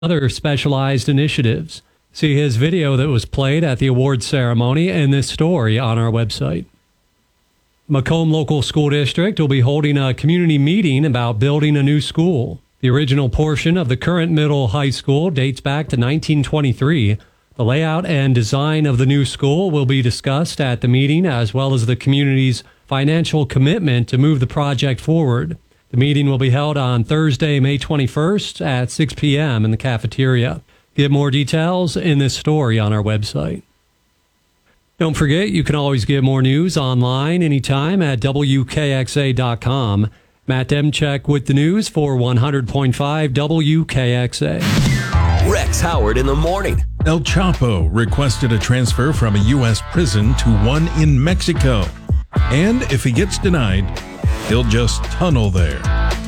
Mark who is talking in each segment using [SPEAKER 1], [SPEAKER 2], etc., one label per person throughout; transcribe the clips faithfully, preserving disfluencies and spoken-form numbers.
[SPEAKER 1] other specialized initiatives. See his video that was played at the awards ceremony and this story on our website. Macomb Local School District will be holding a community meeting about building a new school. The original portion of the current middle high school dates back to nineteen twenty-three. The layout and design of the new school will be discussed at the meeting, as well as the community's financial commitment to move the project forward. The meeting will be held on Thursday, May twenty-first at six p.m. in the cafeteria. Get more details in this story on our website. Don't forget, you can always get more news online anytime at W K X A dot com. Matt Demchek with the news for one hundred point five W K X A.
[SPEAKER 2] Rex Howard in the morning.
[SPEAKER 3] El Chapo requested a transfer from a U S prison to one in Mexico. And if he gets denied, he'll just tunnel there.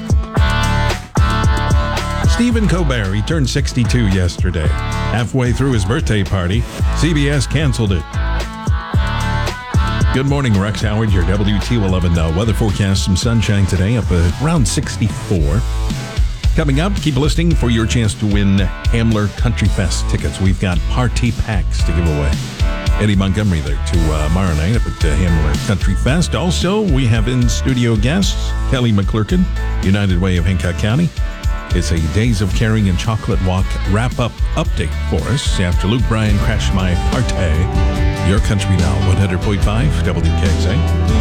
[SPEAKER 3] Stephen Colbert, he turned sixty-two yesterday. Halfway through his birthday party, C B S canceled it. Good morning, Rex Howard, your W T eleven uh, weather forecast. Some sunshine today, up uh, around sixty-four. Coming up, keep listening for your chance to win Hamler Country Fest tickets. We've got party packs to give away. Eddie Montgomery there to uh, tomorrow night up at uh, Hamler Country Fest. Also, we have in-studio guests, Kelly McClurkin, United Way of Hancock County. It's a Days of Caring and Chocolate Walk wrap-up update for us after Luke Bryan crashed my party. Your Country Now, one hundred point five W K X A.